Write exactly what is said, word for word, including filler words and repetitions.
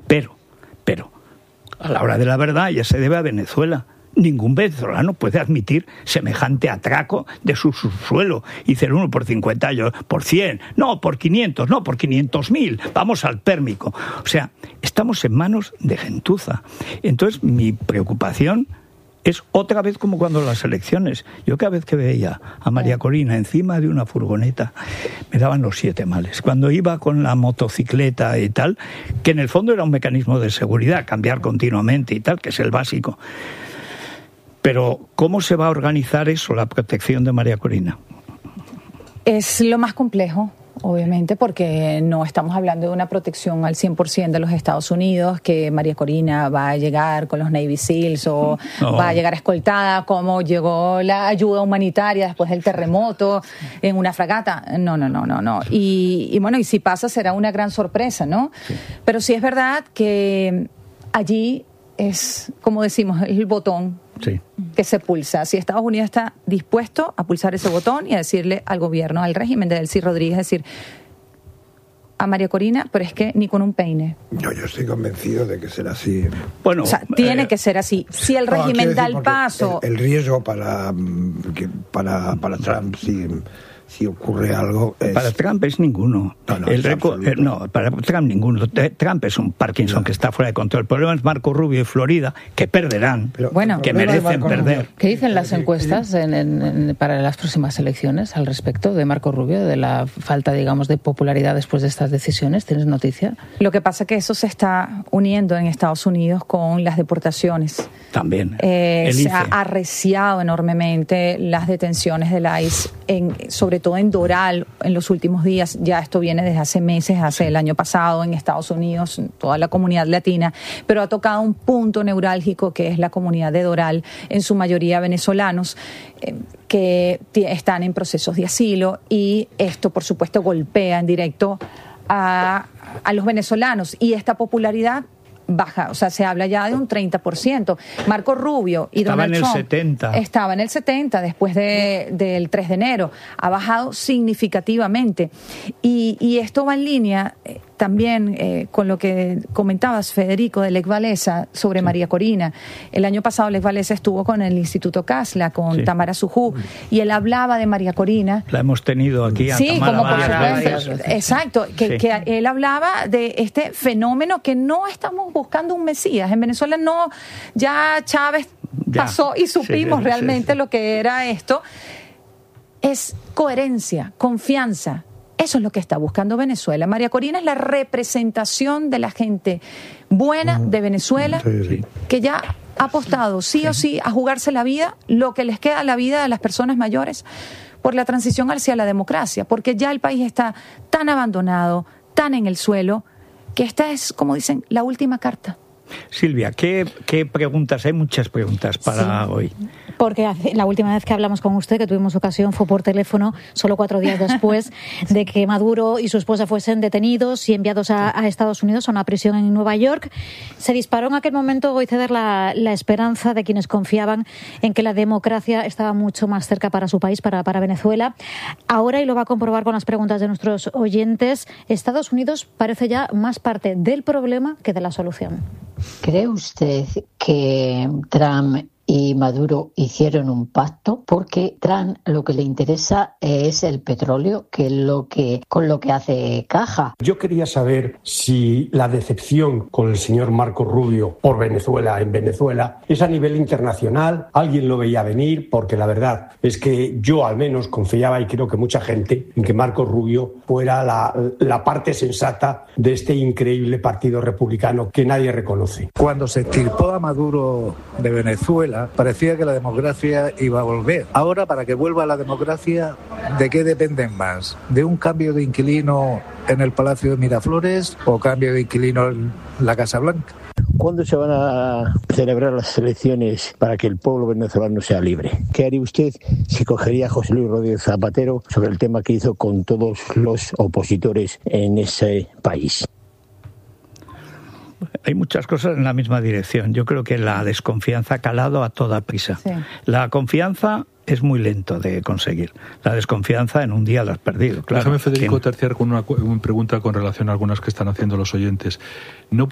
Pero, pero, a la hora de la verdad ya se debe a Venezuela. Ningún venezolano puede admitir semejante atraco de su subsuelo y ser uno por cincuenta años, por cien, no, por quinientos, no, por quinientos mil, vamos al pérmico. O sea, estamos en manos de gentuza. Entonces, mi preocupación es otra vez como cuando las elecciones. Yo cada vez que veía a María Corina encima de una furgoneta, me daban los siete males. Cuando iba con la motocicleta y tal, que en el fondo era un mecanismo de seguridad, cambiar continuamente y tal, que es el básico. Pero, ¿cómo se va a organizar eso, la protección de María Corina? Es lo más complejo, obviamente, porque no estamos hablando de una protección al cien por ciento de los Estados Unidos, que María Corina va a llegar con los Navy Seals o no. va a llegar escoltada como llegó la ayuda humanitaria después del terremoto en una fragata. No, no, no, no, no. Y, y bueno, y si pasa será una gran sorpresa, ¿no? Sí. Pero sí es verdad que allí es, como decimos, el botón sí. que se pulsa. Si Estados Unidos está dispuesto a pulsar ese botón y a decirle al gobierno, al régimen de Delcy Rodríguez, decir a María Corina, pero es que ni con un peine. No, yo estoy convencido de que será así. Bueno, o sea, tiene eh, que ser así. Si el no, régimen da el paso... El, el riesgo para, para, para Trump, si... si ocurre algo... Es... Para Trump es ninguno. No, no, el es reco... eh, no, para Trump ninguno. Trump es un Parkinson no. que está fuera de control. El problema es Marco Rubio y Florida, que perderán, Pero, bueno, que merecen perder. ¿Qué dicen las encuestas en, en, en, para las próximas elecciones al respecto de Marco Rubio, de la falta, digamos, de popularidad después de estas decisiones? ¿Tienes noticia? Lo que pasa es que eso se está uniendo en Estados Unidos con las deportaciones. También. Eh, se ha arreciado enormemente las detenciones del I C E, en, sobre todo en Doral, en los últimos días. Ya esto viene desde hace meses, hace el año pasado en Estados Unidos, en toda la comunidad latina, pero ha tocado un punto neurálgico que es la comunidad de Doral, en su mayoría venezolanos, eh, que t- están en procesos de asilo, y esto, por supuesto, golpea en directo a, a los venezolanos, y esta popularidad baja, o sea, se habla ya de un treinta por ciento. Marco Rubio y estaba Donald en el Trump setenta. Estaba en el setenta después de, del tres de enero. Ha bajado significativamente. Y, y esto va en línea eh, también eh, con lo que comentabas, Federico, de Lech Walesa sobre sí. María Corina. El año pasado Lech Walesa estuvo con el Instituto Casla, con sí. Tamara Sujú, y él hablaba de María Corina. La hemos tenido aquí a sí, Tamara como por varias veces. Exacto, que, sí. que él hablaba de este fenómeno que no estamos buscando un mesías. En Venezuela no, ya Chávez ya. pasó y supimos sí, sí, realmente sí, sí. lo que era esto. Es coherencia, confianza. Eso es lo que está buscando Venezuela. María Corina es la representación de la gente buena de Venezuela, sí, sí. que ya ha apostado sí, sí o sí a jugarse la vida, lo que les queda a la vida de las personas mayores, por la transición hacia la democracia, porque ya el país está tan abandonado, tan en el suelo, que esta es, como dicen, la última carta. Silvia, ¿qué, qué preguntas? Hay muchas preguntas para sí, hoy. Porque hace, la última vez que hablamos con usted, que tuvimos ocasión, fue por teléfono, solo cuatro días después de que Maduro y su esposa fuesen detenidos y enviados a, a Estados Unidos, a una prisión en Nueva York. Se disparó en aquel momento, voy a ceder la, la esperanza de quienes confiaban en que la democracia estaba mucho más cerca para su país, para, para Venezuela. Ahora, y lo va a comprobar con las preguntas de nuestros oyentes, Estados Unidos parece ya más parte del problema que de la solución. ¿Cree usted que Trump y Maduro hicieron un pacto? Porque Trump lo que le interesa es el petróleo, que es lo que con lo que hace caja. Yo quería saber si la decepción con el señor Marco Rubio por Venezuela en Venezuela es a nivel internacional. ¿Alguien lo veía venir? Porque la verdad es que yo al menos confiaba, y creo que mucha gente, en que Marco Rubio fuera la, la parte sensata de este increíble partido republicano que nadie reconoce. Cuando se extirpó a Maduro de Venezuela, parecía que la democracia iba a volver. Ahora, para que vuelva la democracia, ¿de qué dependen más? ¿De un cambio de inquilino en el Palacio de Miraflores o cambio de inquilino en la Casa Blanca? ¿Cuándo se van a celebrar las elecciones para que el pueblo venezolano sea libre? ¿Qué haría usted si cogería a José Luis Rodríguez Zapatero sobre el tema que hizo con todos los opositores en ese país? Hay muchas cosas en la misma dirección. Yo creo que la desconfianza ha calado a toda prisa. Sí. La confianza es muy lento de conseguir. La desconfianza en un día la has perdido. Claro. Déjame, Federico, ¿Quién? terciar con una, una pregunta con relación a algunas que están haciendo los oyentes. No